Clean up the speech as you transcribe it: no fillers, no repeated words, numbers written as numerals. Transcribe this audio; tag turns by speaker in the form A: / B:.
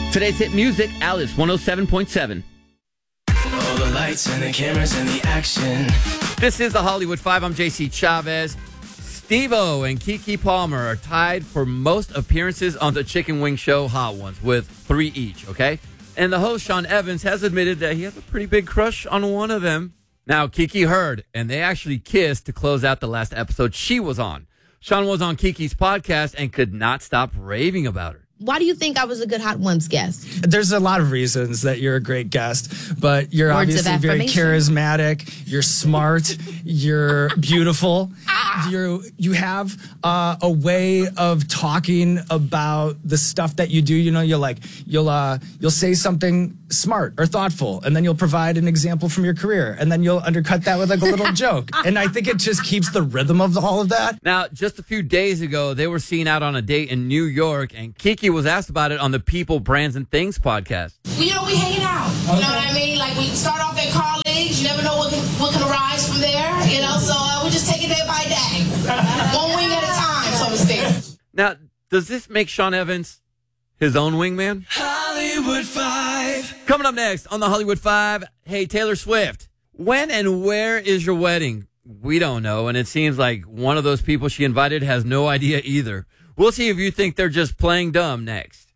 A: Today's hit music, Alice 107.7.
B: All the lights and the cameras and the action.
A: This is the Hollywood 5. I'm JC Chavez. Steve-O and Keke Palmer are tied for most appearances on the Chicken Wing Show Hot Ones with 3 each, okay? And the host, Sean Evans, has admitted that he has a pretty big crush on one of them. Now, Keke heard, and they actually kissed to close out the last episode she was on. Sean was on Keke's podcast and could not stop raving about her.
C: Why do you think I was a good Hot Ones guest?
D: There's a lot of reasons that you're a great guest, but you're
C: Words of
D: obviously very
C: affirmation.
D: charismatic, you're smart, you're beautiful. You have a way of talking about the stuff that you do. You know, you'll say something smart or thoughtful, and then you'll provide an example from your career, and then you'll undercut that with like a little joke. And I think it just keeps the rhythm of all of that.
A: Now, just a few days ago, they were seen out on a date in New York, and Keke was asked about it on the People, Brands, and Things podcast.
E: We hanging out. You know what I mean? Like, we start off at college. You never know what can arise from there. You know, so we just take it day by day. One wing at a time, so to speak.
A: Now, does this make Sean Evans his own wingman?
B: Hollywood 5.
A: Coming up next on the Hollywood 5, hey, Taylor Swift. When and where is your wedding? We don't know, and it seems like one of those people she invited has no idea either. We'll see if you think they're just playing dumb next.